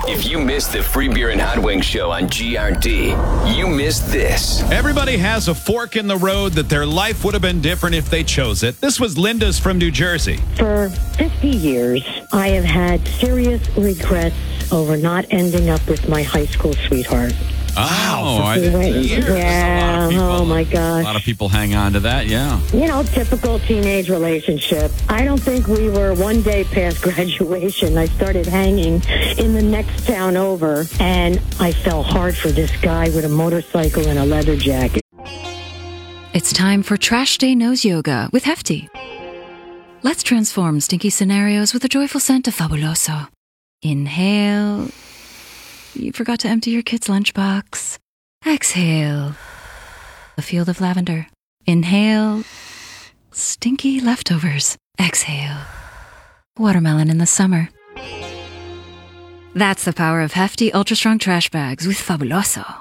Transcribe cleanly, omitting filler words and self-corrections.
If you missed the Free Beer and Hot Wings show on GRD, you missed this. Everybody has a fork in the road that their life would have been different if they chose it. This was Linda's from New Jersey. For 50 years, I have had serious regrets over not ending up with my high school sweetheart. Oh, yeah. Oh, my gosh. A lot of people hang on to that, yeah. You know, typical teenage relationship. I don't think we were one day past graduation. I started hanging in the next town over, and I fell hard for this guy with a motorcycle and a leather jacket. It's time for Trash Day Nose Yoga with Hefty. Let's transform stinky scenarios with a joyful scent of Fabuloso. Inhale. You forgot to empty your kid's lunchbox. Exhale. A field of lavender. Inhale. Stinky leftovers. Exhale. Watermelon in the summer. That's the power of Hefty Ultra Strong Trash Bags with Fabuloso.